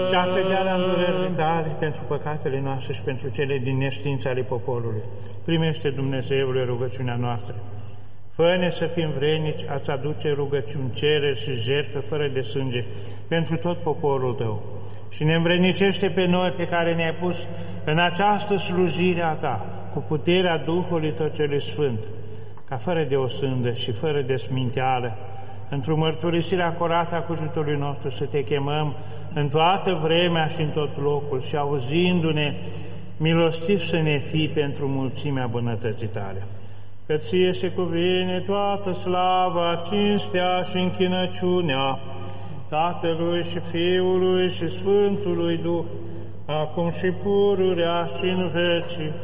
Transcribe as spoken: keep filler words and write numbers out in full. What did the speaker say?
și a cădea la îndurările Tale pentru păcatele noastre și pentru cele din neștiința ale poporului. Primește, Dumnezeule, rugăciunea noastră. Fă-ne să fim vrednici a-ți aduce rugăciuni, cereri și jertfe fără de sânge pentru tot poporul Tău. Și ne învrednicește pe noi pe care ne-ai pus în această slujire a Ta, cu puterea Duhului Tău celui Sfânt, ca fără de osândă și fără de sminteală, într-o mărturisire curată a cugetului nostru, să Te chemăm în toată vremea și în tot locul și auzindu-ne, milostiv să ne fii pentru mulțimea bunătății Tale. Că Ție se cuvine toată slava, cinstea și închinăciunea Tatălui și Fiului și Sfântului Duh, acum și pururea și în vecii